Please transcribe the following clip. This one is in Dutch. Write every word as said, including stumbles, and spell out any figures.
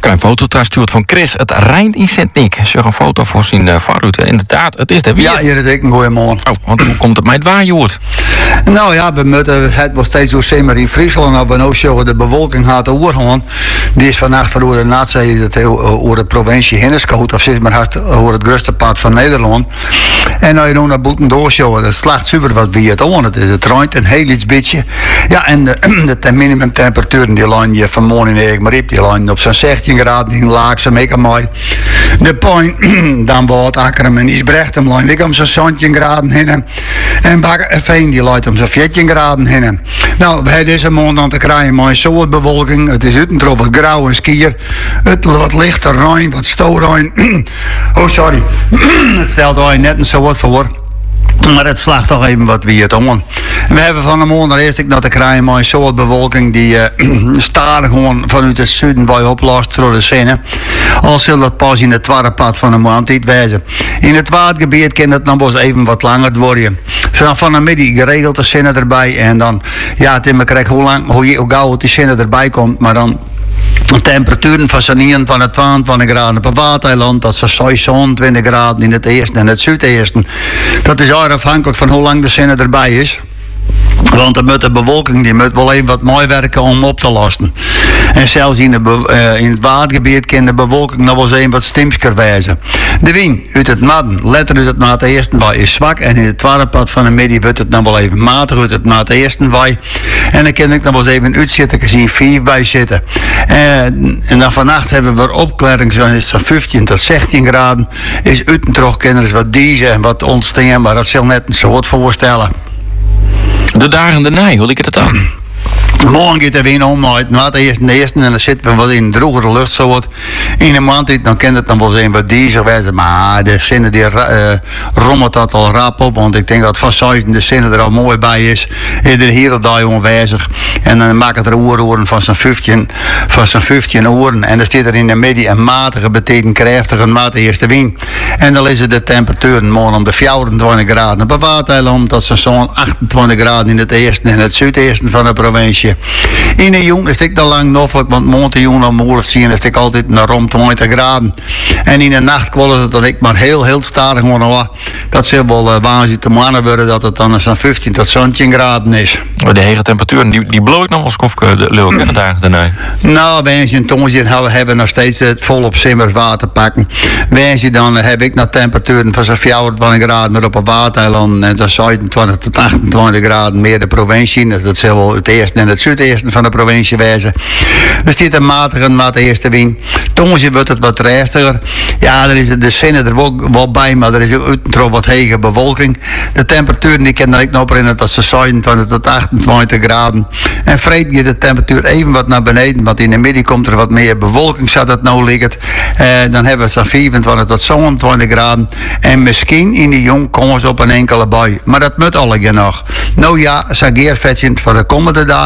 krijg een foto thuis stuurt van Chris. Het rijnt in Sint-Nick. Zeg een foto voor zijn uh, voorruit. Inderdaad, het is de weer. Ja, hier is ik een goeie morgen. Oh, want hoe komt het met het waaien? Nou ja, we moeten het was steeds zo simmer in Friesland. Nou, we nou zeggen de bewolking gaat overgaan. Die is vannacht door de natie, het over de provincie Hinneskoot, of zit maar hard over het grootste pad van Nederland. En nou je nou naar boeten doorshowen, dat slaagt super wat bij het aan. Het is het ruimt een heel iets beetje. Ja, en de, de minimumtemperaturen die lijn je vanmorgen eigenlijk maar op, die lijn op zo'n zestien graden in Laakse, mega mooi. De point, dan wordt Akkerem en Isbrechtem lijn, ik om zo'n zestien graden heen. En Bakkerveen die lijn om zo'n veertien graden heen. Nou, bij deze maand aan te krijgen maar zo'n bewolking. Het is uiteindelijk wat grauw en skier. Het wat lichter ruim, wat stoorruim. Oh, sorry. Het stelt eigenlijk net zo wat voor. Maar het slaagt toch even wat wie het om. We hebben van de morgen eerst ik naar te krijgen maar een soort bewolking die uh, starig gewoon vanuit het zuiden bij oplost door de zinnen. Al zal dat pas in het tweede pad van de maand niet wijzen. In het waardgebied kan het nog wel eens even wat langer worden. Vanaf van de middag geregeld de zinnen erbij en dan, ja, Tim, ik krijg hoe lang, hoe, hoe gauw het die zinnen erbij komt, maar dan de temperaturen van zo'n eenentwintig, tweeëntwintig graden per Waardeiland, dat is zo'n zesentwintig graden in het eerste en het zuideerste. Dat is erg afhankelijk van hoe lang de zin erbij is. Want de, met de bewolking die moet wel even wat mooi werken om op te lossen. En zelfs in, de, uh, in het waardgebied kan de bewolking nog wel eens even wat stimsker wijzen. De wind uit het midden, letter uit het maat eerste waai is zwak. En in het tweede pad van de midden wordt het nog wel even matig uit het maat eerste waai. En dan kan ik nog wel eens even uitzitten, gezien vier bij zitten. En, en dan vannacht hebben we opklaring, zo is het vijftien tot zestien graden. Is uitentroch kinderen wat diezen en wat ontstaan, maar dat zal net een soort voorstellen. De dagen daarna, hoe ik het aan? Morgen gaat er weer om naar het eerste, de eerste en dan zitten we wat in drogere lucht zo wat. In een maand dan kan het dan wel zijn wat diesel wijzen, maar de zinnen die uh, rommelt dat al rap op, want ik denk dat vast de zinnen er al mooi bij is. Ieder hier of daar onwijzig. En dan maakt het er oren van zo'n vijftien, van zo'n vijftien oren. En dan zit er in de midden een matige, betekent krachtige, een matige eerste wind. En dan is het de temperatuur morgen om de vierentwintig graden. Bij Waardeiland dat is zo'n achtentwintig graden in het eerste en het zuideerste van de provincie. In de jong is ik dan lang noffelijk, want maand de jong om morgen zien is ik altijd naar rond twintig graden. En in de nacht kwam het dan ik maar heel, heel stadig gewoon. Dat zal wel uh, waanzinnig te mannen worden dat het dan zo'n vijftien tot zestien graden is. De hege temperaturen, die, die bloot nog wel skofke de leeuw in de dagen daarna. Nou, wij in Tongetje hebben, hebben nog steeds het volop simmers water pakken. Wij dan uh, heb ik naar temperaturen van zo'n vierentwintig graden maar op een Waardeiland en zo'n zevenentwintig tot achtentwintig graden meer de provincie. Dus dat zal wel het eerste en het zuideerste van de provincie wijzen. Er zit een matige, matige eerste wind. Tongetje wordt het wat rustiger. Ja, er is de zinnen er wel, wel bij, maar er is ook wat hege bewolking. De temperaturen die kan ik nog herinneren dat ze zevenentwintig tot achtentwintig graden. En vreet je de temperatuur even wat naar beneden, want in de middag komt er wat meer bewolking, zodat het nou ligt. Eh, dan hebben we zo'n vierentwintig tot zevenentwintig graden. En misschien in de jong komen ze op een enkele bui. Maar dat moet allemaal nog. Nou ja, sageervetje voor de komende dagen.